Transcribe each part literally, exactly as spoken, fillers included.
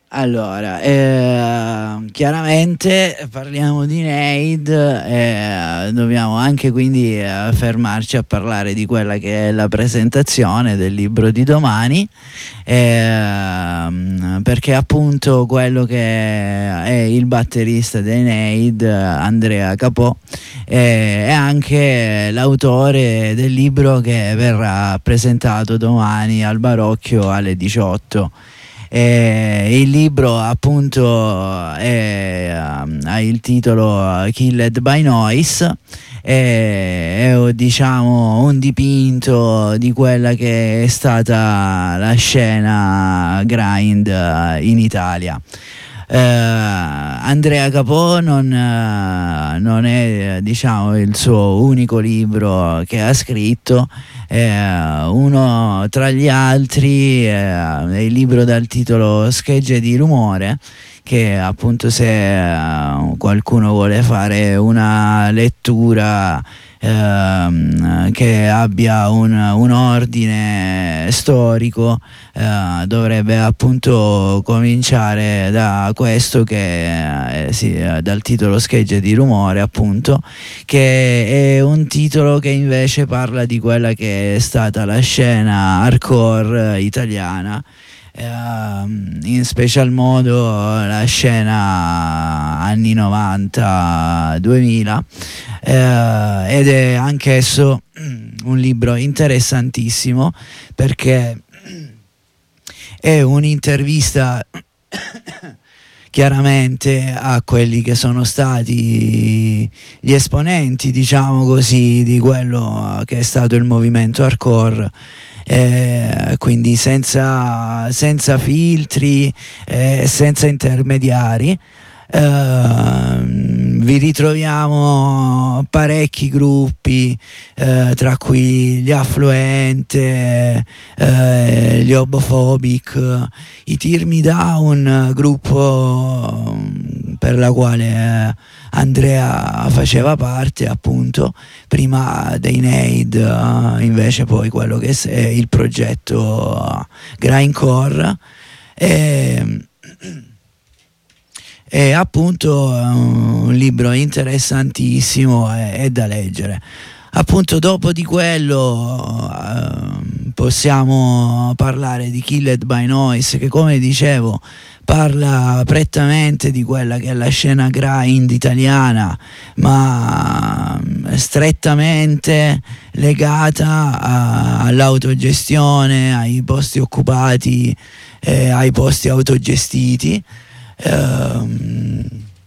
Allora, eh, chiaramente parliamo di Neide, eh, dobbiamo anche quindi eh, fermarci a parlare di quella che è la presentazione del libro di domani, eh, perché appunto quello che è il batterista dei Neide, Andrea Capò, eh, è anche l'autore del libro che verrà presentato domani al Barocchio alle diciotto. Eh, il libro appunto è, ha il titolo Killed by Noise, è, è diciamo un dipinto di quella che è stata la scena grind in Italia. Uh, Andrea Capò non, uh, non è diciamo il suo unico libro che ha scritto, uh, uno tra gli altri uh, è il libro dal titolo Schegge di rumore, che appunto se uh, qualcuno vuole fare una lettura Uh, che abbia un, un ordine storico, uh, dovrebbe appunto cominciare da questo che eh, sì, dal titolo Schegge di rumore, appunto, che è un titolo che invece parla di quella che è stata la scena hardcore italiana, in special modo la scena anni novanta duemila, eh, ed è anch'esso un libro interessantissimo perché è un'intervista chiaramente a quelli che sono stati gli esponenti, diciamo così, di quello che è stato il movimento hardcore. Eh, quindi senza, senza filtri, eh, senza intermediari. Eh, vi ritroviamo parecchi gruppi, eh, tra cui gli Affluente, eh, gli Obofobic, i Tirmi Down, gruppo per la quale Andrea faceva parte, appunto, prima dei Neide, uh, invece poi quello che è il progetto uh, Grindcore, e, e appunto uh, un libro interessantissimo e, e da leggere. Appunto dopo di quello uh, possiamo parlare di Killed by Noise, che come dicevo parla prettamente di quella che è la scena grind italiana, ma strettamente legata a, all'autogestione, ai posti occupati, eh, ai posti autogestiti. Ehm,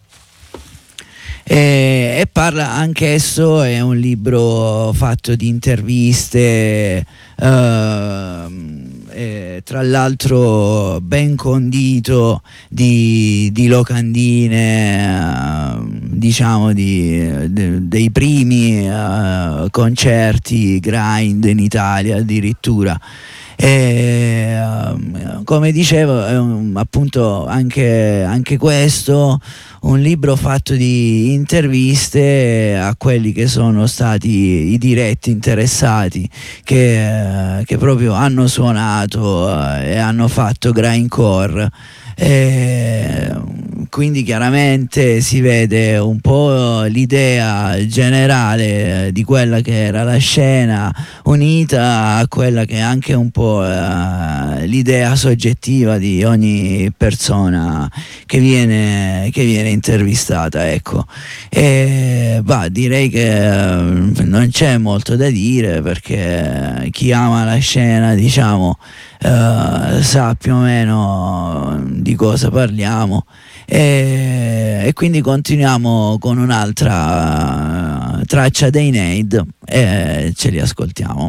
E, e parla anch'esso, è un libro fatto di interviste, eh, e, tra l'altro ben condito di, di locandine, eh, diciamo di, de, dei primi eh, concerti grind in Italia addirittura. E, come dicevo, è un, appunto anche, anche questo un libro fatto di interviste a quelli che sono stati i diretti interessati, che, che proprio hanno suonato e hanno fatto grindcore. E quindi chiaramente si vede un po' l'idea generale di quella che era la scena, unita a quella che è anche un po' uh, l'idea soggettiva di ogni persona che viene, che viene intervistata, ecco. E bah, direi che uh, non c'è molto da dire, perché chi ama la scena, diciamo, uh, sa più o meno di cosa parliamo. E, e quindi continuiamo con un'altra uh, traccia dei Neide e ce li ascoltiamo.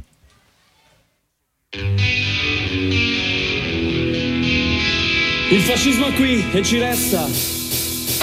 Il fascismo è qui e ci resta.